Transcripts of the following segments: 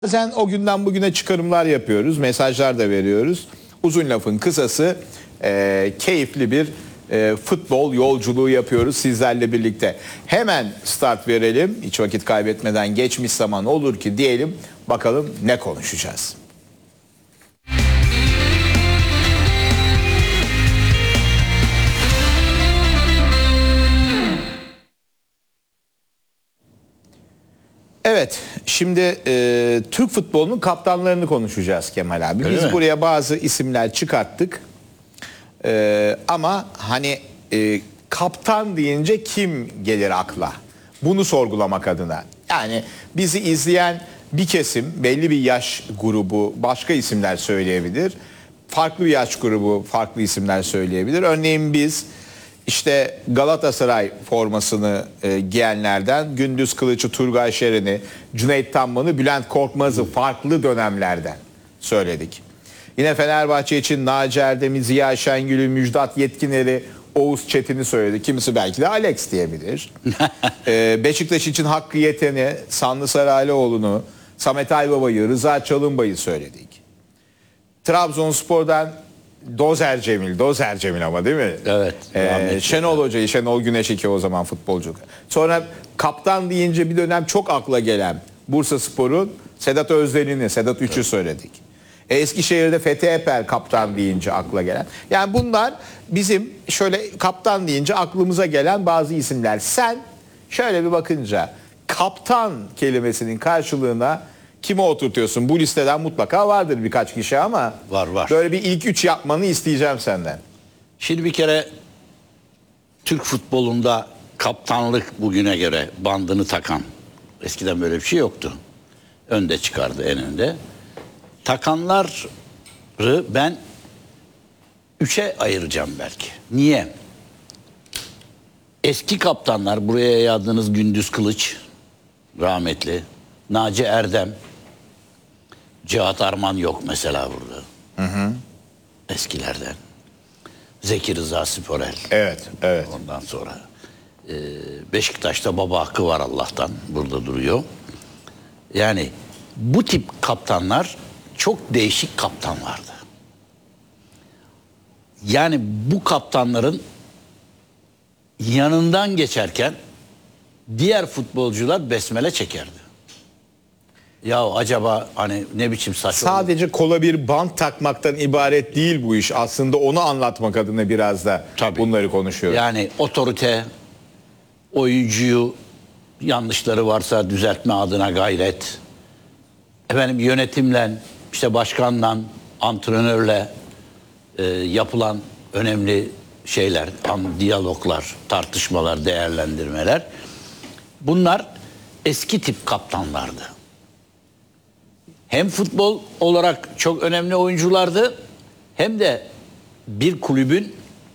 Bazen o günden bugüne çıkarımlar yapıyoruz, mesajlar da veriyoruz. Uzun lafın kısası keyifli bir futbol yolculuğu yapıyoruz sizlerle birlikte. Hemen start verelim, hiç vakit kaybetmeden geçmiş zaman olur ki diyelim, bakalım ne konuşacağız. Evet, şimdi Türk futbolunun kaptanlarını konuşacağız Kemal abi. Öyle Biz mi? buraya bazı isimler çıkarttık. Ama hani kaptan deyince kim gelir akla? Bunu sorgulamak adına. Yani bizi izleyen bir kesim, belli bir yaş grubu başka isimler söyleyebilir. Farklı bir yaş grubu farklı isimler söyleyebilir. Örneğin biz işte Galatasaray formasını giyenlerden Gündüz Kılıç'ı, Turgay Şeren'i, Cüneyt Tamman'ı, Bülent Korkmaz'ı farklı dönemlerden söyledik. Yine Fenerbahçe için Naci Erdem'i, Ziya Şengül'ü, Müjdat Yetkiner'i, Oğuz Çetin'i söyledi. Kimisi belki de Alex diyebilir. Beşiktaş için Hakkı Yeten'i, Sanlı Saraylıoğlu'nu, Samet Aybaba'yı, Rıza Çalınbay'ı söyledik. Trabzonspor'dan Dozer Cemil ama değil mi? Evet. Şenol Hoca'yı, Şenol Güneş'i, o zaman futbolcu. Sonra kaptan deyince bir dönem çok akla gelen Bursaspor'un Sedat Özden'ini, Sedat Üç'ü söyledik. Eskişehir'de Fethi Eper kaptan deyince akla gelen. Yani bunlar bizim şöyle kaptan deyince aklımıza gelen bazı isimler. Sen şöyle bir bakınca kaptan kelimesinin karşılığına kime oturtuyorsun? Bu listeden mutlaka vardır birkaç kişi ama Var. böyle bir ilk üç yapmanı isteyeceğim senden. Şimdi bir kere Türk futbolunda kaptanlık bugüne göre bandını takan, eskiden böyle bir şey yoktu. Önde çıkardı, en önde. Takanları ben üçe ayıracağım belki. Niye? Eski kaptanlar, buraya yazdığınız Gündüz Kılıç, rahmetli, Naci Erdem, Cihat Arman yok mesela burada. Eskilerden. Zeki Rıza Sporel. Evet. Ondan sonra Beşiktaş'ta baba hakkı var Allah'tan. Burada duruyor. Yani bu tip kaptanlar çok değişik kaptanlardı. Yani bu kaptanların yanından geçerken diğer futbolcular besmele çekerdi. Ya acaba hani ne biçim saç Sadece kola bir bant takmaktan ibaret değil bu iş. Aslında onu anlatmak adına biraz da bunları konuşuyoruz. Yani otorite, oyuncuyu yanlışları varsa düzeltme adına gayret. Efendim yönetimle, işte başkanla, antrenörle yapılan önemli şeyler, diyaloglar, tartışmalar, değerlendirmeler. Bunlar eski tip kaptanlardı. Hem futbol olarak çok önemli oyunculardı, hem de bir kulübün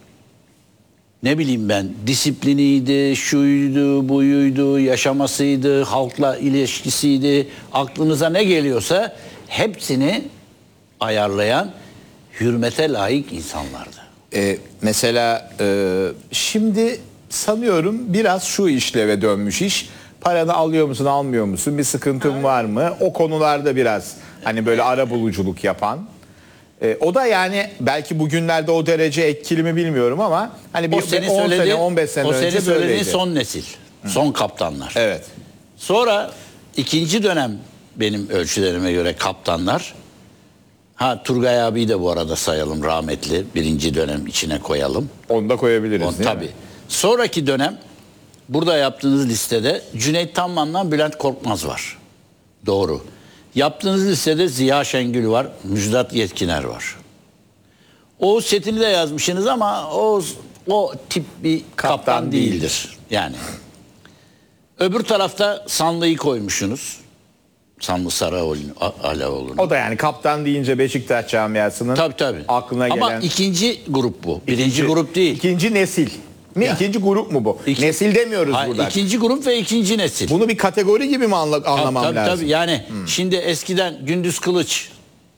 ne bileyim ben disipliniydi, şuydu, buyuydu, yaşamasıydı, halkla ilişkisiydi, aklınıza ne geliyorsa hepsini ayarlayan hürmete layık insanlardı. Mesela şimdi sanıyorum biraz şu işleve dönmüş iş. Paranı alıyor musun, almıyor musun? Bir sıkıntın var mı? O konularda biraz hani böyle arabuluculuk yapan. O da yani belki bugünlerde o derece etkili mi bilmiyorum ama hani bir 10 sene 15 sene önce söylediği söyledi. son nesil, son kaptanlar. Evet. Sonra ikinci dönem benim ölçülerime göre kaptanlar. Turgay abiyi de bu arada sayalım, rahmetli. Birinci dönem içine koyalım. Onu da koyabiliriz değil tabii. mi? Sonraki dönem burada yaptığınız listede Cüneyt Tamman'la Bülent Korkmaz var. Doğru. Yaptığınız listede Ziya Şengül var, Müjdat Yetkiner var. Oğuz Çetin'i de yazmışsınız ama o tip bir kaptan değildir. Yani. Öbür tarafta Sanlı'yı koymuşsunuz. Sanlı Saraylıoğlu'nu. O da yani kaptan deyince Beşiktaş camiasının Tabii. aklına gelen. Ama ikinci grup bu. Birinci grup değil. İkinci nesil. İkinci grup mu bu? Nesil demiyoruz burada. İkinci grup ve ikinci nesil. Bunu bir kategori gibi mi anlamam lazım? Tabii. Yani şimdi eskiden Gündüz Kılıç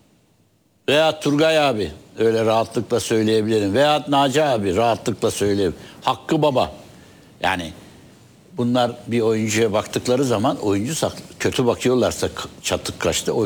veya Turgay abi, öyle rahatlıkla söyleyebilirim. Veya Naci abi rahatlıkla söyleyebilirim. Hakkı Baba. Yani Bunlar bir oyuncuya baktıkları zaman oyuncu kötü bakıyorlarsa çatık kaşlı